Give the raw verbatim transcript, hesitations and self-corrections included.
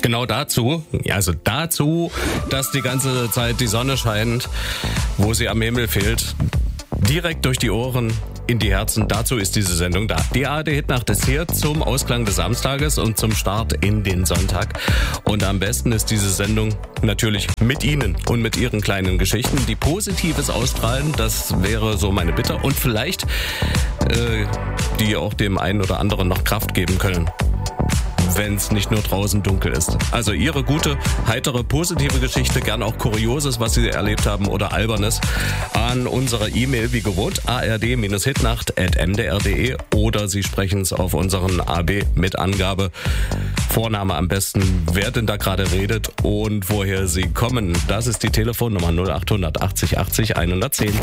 Genau dazu, also dazu, dass die ganze Zeit die Sonne scheint, wo sie am Himmel fehlt, direkt durch die Ohren in die Herzen. Dazu ist diese Sendung da. Die A R D-Hitnacht ist hier zum Ausklang des Samstages und zum Start in den Sonntag. Und am besten ist diese Sendung natürlich mit Ihnen und mit Ihren kleinen Geschichten, die Positives ausstrahlen. Das wäre so meine Bitte. Und vielleicht, äh, die auch dem einen oder anderen noch Kraft geben können, wenn es nicht nur draußen dunkel ist. Also Ihre gute, heitere, positive Geschichte, gern auch Kurioses, was Sie erlebt haben oder Albernes, an unsere E-Mail wie gewohnt, a r d hitnacht at m d r punkt d e, oder Sie sprechen es auf unseren A B mit Angabe, Vorname am besten, wer denn da gerade redet und woher Sie kommen. Das ist die Telefonnummer null acht achtzig achtzig hundertzehn.